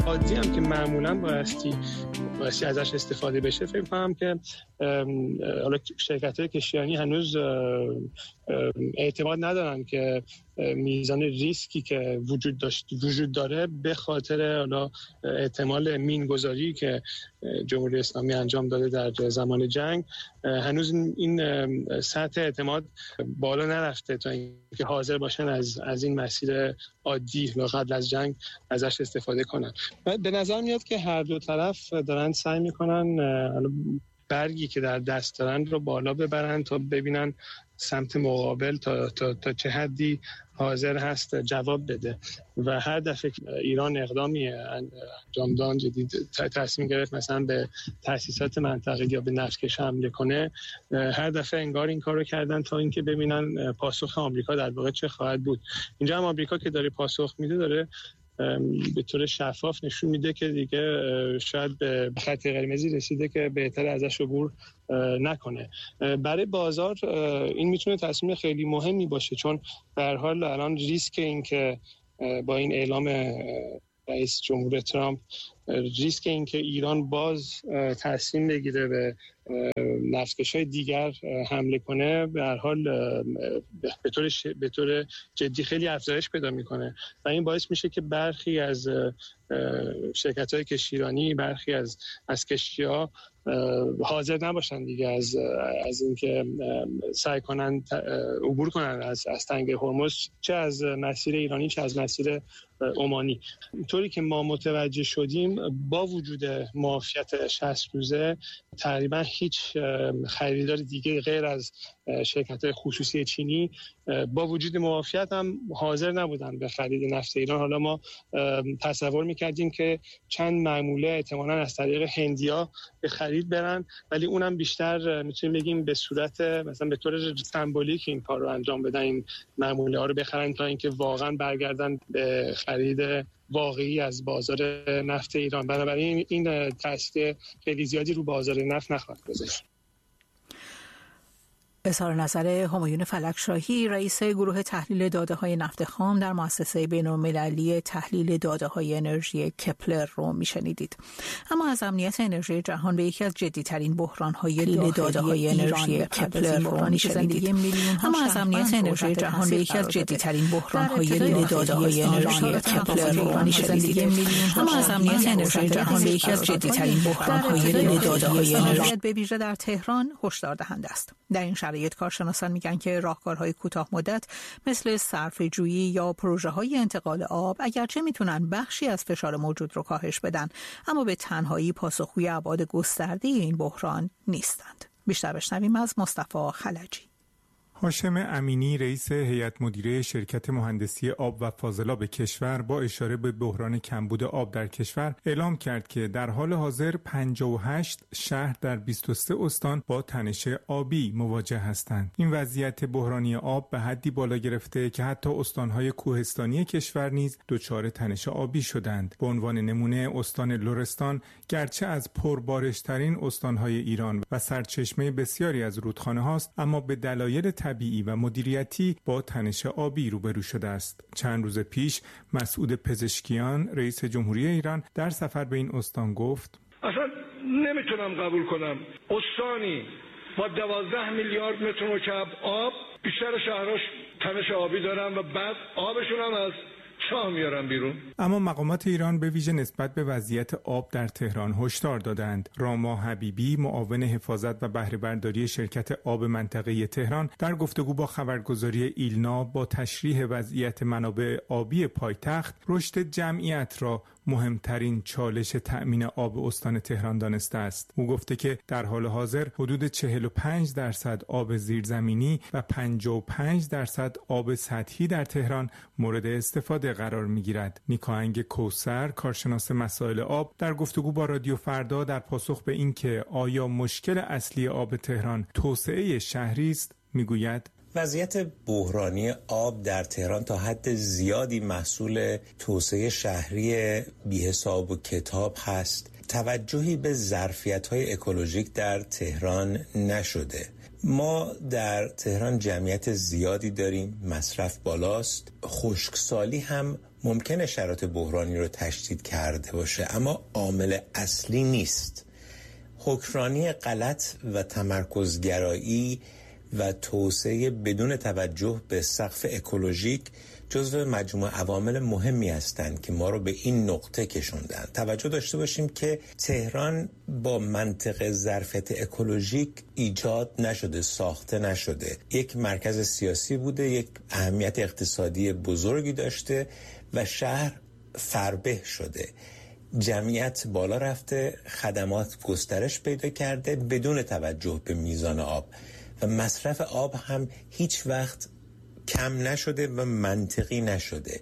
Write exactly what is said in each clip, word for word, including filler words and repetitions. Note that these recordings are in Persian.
عادی هم که معمولا بایستی بایستی ازش استفاده بشه، فکر کنم که حالا شرکت‌های کشتیرانی هنوز اعتماد ندارن که میزان ریسکی که وجود داشت وجود داره به خاطر حالا احتمال مین‌گذاری که جمهوری اسلامی انجام داده در زمان جنگ، هنوز این سطح اعتماد بالا نرفته تا اینکه حاضر باشن از از این مسیر عادی قبل از جنگ ازش استفاده کنن. به نظر میاد که هر دو طرف دارن سعی میکنن برگی که در دست دارن رو بالا ببرن تا ببینن سمت مقابل تا, تا, تا چه حدی حاضر هست جواب بده و هر دفعه ایران اقدامی انجام داد، جدید تصمیم گرفت مثلا به تأسیسات منطقه‌ای یا به نفتکش حمله کنه، هر دفعه انگار این کارو کردن تا اینکه ببینن پاسخ آمریکا در واقع چه خواهد بود. اینجا هم آمریکا که داره پاسخ میده داره به طور شفاف نشون میده که دیگه شاید به خط قرمزی رسیده که بهتر ازش عبور نکنه. برای بازار این میتونه تصمیم خیلی مهمی باشه، چون به هر حال الان ریسک این که با این اعلام رئیس جمهور ترامپ، ریسک این که ایران باز تصمیم بگیره به نفتکش‌های دیگر حمله کنه به هر حال به طور به طور جدی خیلی افزایش پیدا میکنه و این باعث میشه که برخی از شرکت‌های کشتیرانی، برخی از از کشتی‌ها حاضر نباشن دیگه از از اینکه سعی کنن عبور کنن از از تنگه هرمز، چه از مسیر ایرانی چه از مسیر عمانی. طوری که ما متوجه شدیم با وجود معافیت شصت روزه تقریبا هیچ خریدار دیگه غیر از شرکت‌های خصوصی چینی با وجود معافیت هم حاضر نبودن به خرید نفت ایران. حالا ما تصور می‌کردیم که چند معموله احتمالاً از طریق هندیا به خرید برن، ولی اونم بیشتر میتونیم بگیم به صورت مثلا به طور سمبولیک این کار رو انجام بدن، این معموله ها رو بخرن تا اینکه واقعا برگردن به خرید واقعی از بازار نفت ایران. بنابراین این تاثیر خیلی زیادی رو بازار نفت نخواهد گذاشت. اظهار نظر همایون فلکشاهی، رئیس گروه تحلیل داده‌های نفت خام در مؤسسه بین‌المللی تحلیل داده‌های انرژی کپلر رو میشنیدید. اما از امنیت انرژی جهان به یکی از جدی‌ترین بحران‌های داخلی داده‌های انرژی کپلر رو میشنیدید. اما از امنیت انرژی جهان به یکی از جدی‌ترین بحران‌های داده‌های انرژی کپلر رو میشنیدید. اما از امنیت انرژی جهان به یکی از جدی‌ترین بحران‌های داده‌های انرژی به ویژه در تهران هشدار دهنده است. در این شرایط کارشناسان میگن که راهکارهای کوتاه مدت مثل صرفه‌جویی یا پروژه‌های انتقال آب اگرچه میتونن بخشی از فشار موجود رو کاهش بدن، اما به تنهایی پاسخگوی ابعاد گسترده این بحران نیستند. بیشتر بشنویم از مصطفی خلجی. هاشم امینی، رئیس هیئت مدیره شرکت مهندسی آب و فاضلاب کشور، با اشاره به بحران کمبود آب در کشور اعلام کرد که در حال حاضر پنجاه و هشت شهر در بیست و سه استان با تنش آبی مواجه هستند. این وضعیت بحرانی آب به حدی بالا گرفته که حتی استانهای کوهستانی کشور نیز دچار تنش آبی شدند. به عنوان نمونه استان لرستان گرچه از پربارشترین استانهای ایران و سرچشمه بسیاری از رودخانه هاست، اما به دلایل طبیعی و مدیریتی با تنش آبی روبرو شده است. چند روز پیش مسعود پزشکیان، رئیس جمهوری ایران، در سفر به این استان گفت: اصلا نمیتونم قبول کنم استانی با دوازده میلیارد متر مکعب آب بیشتر شهراش تنش آبی دارن و بعد آبشون هم از چاه میارن بیرون. اما مقامات ایران به ویژه نسبت به وضعیت آب در تهران هشدار دادند. راما حبیبی، معاون حفاظت و بهره برداری شرکت آب منطقه تهران، در گفتگو با خبرگزاری ایلنا با تشریح وضعیت منابع آبی پایتخت، رشد جمعیت را مهمترین چالش تأمین آب استان تهران دانسته است. او گفته که در حال حاضر حدود چهل و پنج درصد آب زیرزمینی و پنجاه و پنج درصد آب سطحی در تهران مورد استفاده قرار می‌گیرد. نیکاهنگ کوثر، کارشناس مسائل آب، در گفتگو با رادیو فردا در پاسخ به اینکه آیا مشکل اصلی آب تهران توسعه شهری است، میگوید: وضعیت بحرانی آب در تهران تا حد زیادی محصول توسعه شهری بی‌حساب و کتاب هست. توجهی به ظرفیت‌های اکولوژیک در تهران نشده. ما در تهران جمعیت زیادی داریم، مصرف بالاست، خشکسالی هم ممکنه شرایط بحرانی رو تشدید کرده باشه، اما عامل اصلی نیست. حکمرانی غلط و تمرکزگرایی و توسعه بدون توجه به سقف اکولوژیک جزو مجموعه عوامل مهمی هستند که ما رو به این نقطه کشوندن. توجه داشته باشیم که تهران با منطق ظرفیت اکولوژیک ایجاد نشده، ساخته نشده. یک مرکز سیاسی بوده، یک اهمیت اقتصادی بزرگی داشته و شهر فربه شده. جمعیت بالا رفته، خدمات گسترش پیدا کرده بدون توجه به میزان آب و مصرف آب هم هیچ وقت کم نشده و منطقی نشده.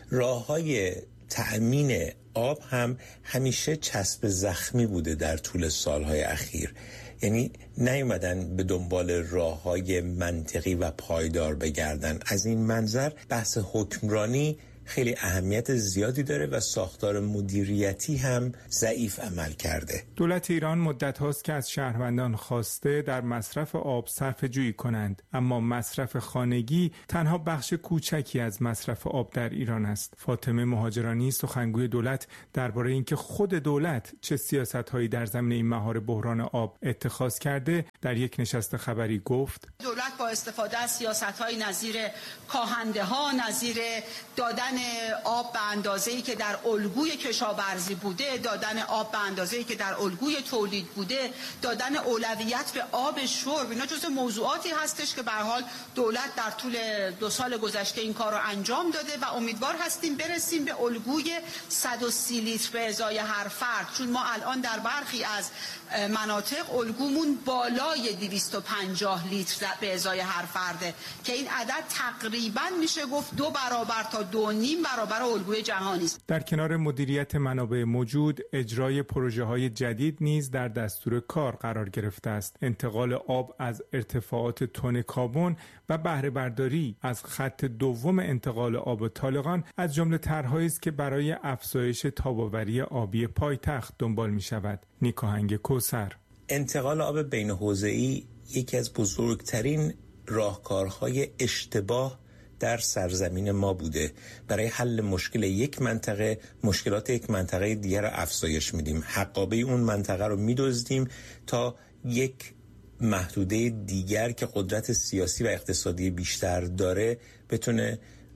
راه‌های تأمین آب هم همیشه چسب زخمی بوده در طول سالهای اخیر، یعنی نیومدن به دنبال راه‌های منطقی و پایدار بگردن. از این منظر بحث حکمرانی خیلی اهمیت زیادی داره و ساختار مدیریتی هم ضعیف عمل کرده. دولت ایران مدت هاست که از شهروندان خواسته در مصرف آب صرفه جویی کنند، اما مصرف خانگی تنها بخش کوچکی از مصرف آب در ایران است. فاطمه مهاجرانی سخنگوی دولت درباره اینکه خود دولت چه سیاست‌هایی در زمینه این مهار بحران آب اتخاذ کرده در یک نشست خبری گفت: دولت با استفاده از سیاست‌های نظیر کاهنده‌ها، نظیر دادن آب به اندازه‌ای که در الگوی کشاورزی بوده، دادن آب به اندازه‌ای که در الگوی تولید بوده، دادن اولویت به آب شرب، اینا جزو موضوعاتی هستش که به هر حال دولت در طول دو سال گذشته این کار رو انجام داده و امیدوار هستیم برسیم به الگوی صد و سی لیتر به ازای هر فرد، چون ما الان در برخی از مناطق الگومون بالای دویست و پنجاه لیتر به ازای هر فرده که این عدد تقریبا میشه گفت دو برابر تا دو نیم برابر الگوی جهانی است. در کنار مدیریت منابع موجود، اجرای پروژه‌های جدید نیز در دستور کار قرار گرفته است. انتقال آب از ارتفاعات تن کابون و بهره برداری از خط دوم انتقال آب طالقان از جمله طرح‌هایی است که برای افزایش تاب‌آوری آبی پایتخت دنبال می‌شود. نیکاهنگ کوثر: انتقال آب بین حوزه‌ای یکی از بزرگترین راهکارهای اشتباه در سرزمین ما بوده. برای حل مشکل یک منطقه مشکلات یک منطقه دیگر را افزایش میدیم، حقابه اون منطقه رو میدزدیم تا یک محدوده دیگر که قدرت سیاسی و اقتصادی بیشتر داره بتونه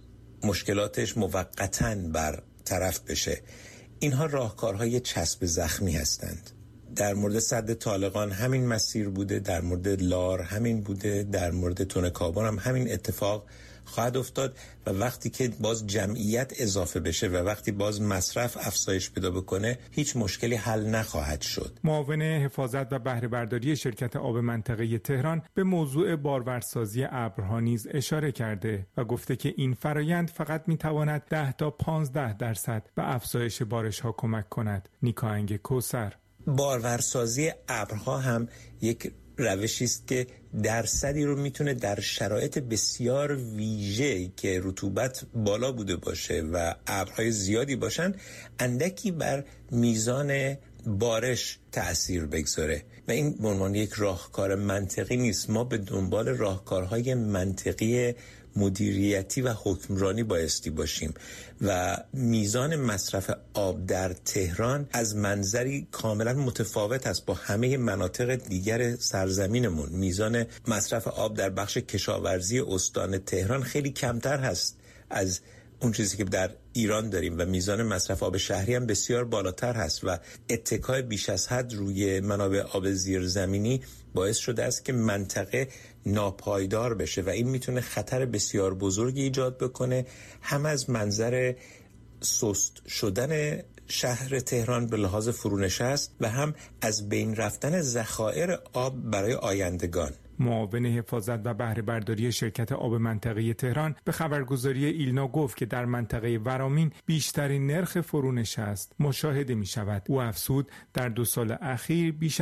مشکلاتش موقتاً برطرف بشه. اینها راهکارهای چسب زخمی هستند. در مورد سد طالقان همین مسیر بوده، در مورد لار همین بوده، در مورد تن کابون هم همین اتفاق خواهد افتاد و وقتی که باز جمعیت اضافه بشه و وقتی باز مصرف افزایش پیدا بکنه هیچ مشکلی حل نخواهد شد. معاون حفاظت و بهره برداری شرکت آب منطقه تهران به موضوع بارورسازی ابرها نیز اشاره کرده و گفته که این فرایند فقط میتواند ده تا پانزده درصد به افزایش بارش‌ها کمک کند. نیکاهنگ کوثر: بارورسازی ابرها هم یک روشی است که درصدی رو میتونه در شرایط بسیار ویژه که رطوبت بالا بوده باشه و ابرهای زیادی باشن اندکی بر میزان بارش تأثیر بگذاره و این به عنوان یک راهکار منطقی نیست. ما به دنبال راهکارهای منطقی مدیریتی و حکمرانی بایستی باشیم و میزان مصرف آب در تهران از منظری کاملا متفاوت است با همه مناطق دیگر سرزمینمون. میزان مصرف آب در بخش کشاورزی استان تهران خیلی کمتر هست از اون چیزی که در ایران داریم و میزان مصرف آب شهری هم بسیار بالاتر هست و اتکای بیش از حد روی منابع آب زیرزمینی باعث شده است که منطقه ناپایدار بشه و این میتونه خطر بسیار بزرگی ایجاد بکنه، هم از منظر سست شدن شهر تهران به لحاظ فرونشست و هم از بین رفتن ذخایر آب برای آیندگان. معاون حفاظت و بهره برداری شرکت آب منطقه تهران به خبرگزاری ایلنا گفت که در منطقه ورامین بیشترین نرخ فرونشست مشاهده می شود. او افزود در دو سال اخیر بیش از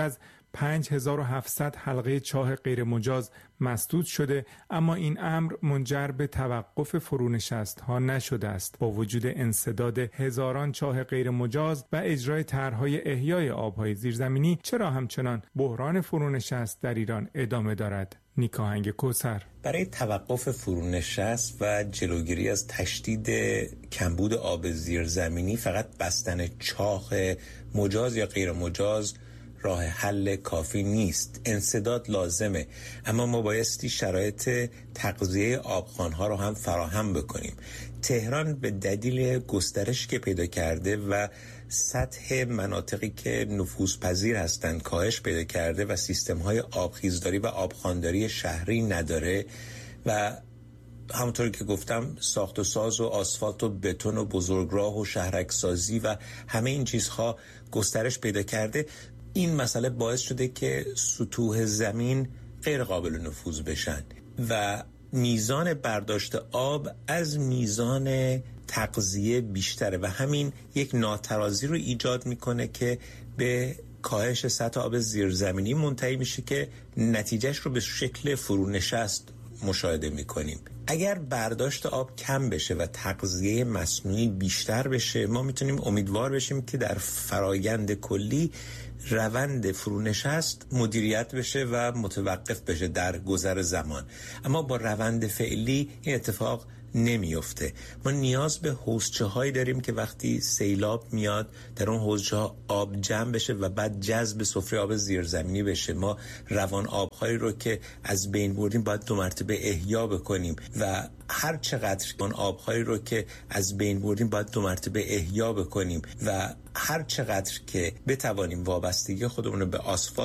پنج هزار و هفتصد حلقه چاه غیر مجاز مسدود شده، اما این امر منجر به توقف فرونشست ها نشده است. با وجود انسداد هزاران چاه غیر مجاز و اجرای طرح‌های احیای آب‌های زیرزمینی، چرا همچنان بحران فرونشست در ایران ادامه دارد؟ نیکاهنگ کوثر: برای توقف فرونشست و جلوگیری از تشدید کمبود آب زیرزمینی فقط بستن چاه مجاز یا غیر مجاز راه حل کافی نیست. انسداد لازمه، اما ما بایستی شرایط تغذیه آبخوان‌ها رو هم فراهم بکنیم. تهران به دلیل گسترش که پیدا کرده و سطح مناطقی که نفوذپذیر هستند کاهش پیدا کرده و سیستم‌های آبخیزداری و آبخوانداری شهری نداره و همونطوری که گفتم ساخت و ساز و آسفالت و بتون و بزرگراه و شهرکسازی و همه این چیزها گسترش پیدا کرده. این مسئله باعث شده که سطوح زمین غیر قابل نفوذ بشن و میزان برداشت آب از میزان تغذیه بیشتره و همین یک ناترازی رو ایجاد میکنه که به کاهش سطح آب زیرزمینی منتهی میشه که نتیجهش رو به شکل فرونشست مشاهده میکنیم. اگر برداشت آب کم بشه و تغذیه مصنوعی بیشتر بشه، ما میتونیم امیدوار بشیم که در فرایند کلی روند فرونشست مدیریت بشه و متوقف بشه در گذر زمان. اما با روند فعلی این اتفاق نمیفته. ما نیاز به حوضچه هایی داریم که وقتی سیلاب میاد در اون حوضچه ها آب جمع بشه و بعد جذب سفره آب زیرزمینی بشه. ما روان آبهایی رو که از بین بردیم باید دو مرتبه احیا بکنیم و هر چقدر اون آبهایی رو که از بین بردیم باید دو مرتبه احیا بکنیم و هر چقدر که بتوانیم وابستگی خودمون رو به آسفالت